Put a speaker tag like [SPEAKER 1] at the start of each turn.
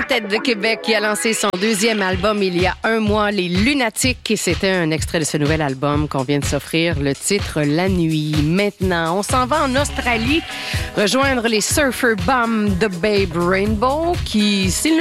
[SPEAKER 1] vedette de Québec qui a lancé son deuxième album il y a un mois, Les Lunatiques. Et c'était un extrait de ce nouvel album qu'on vient de s'offrir, le titre La Nuit. Maintenant, on s'en va en Australie rejoindre les Surfer Bums de Babe Rainbow qui, s'ils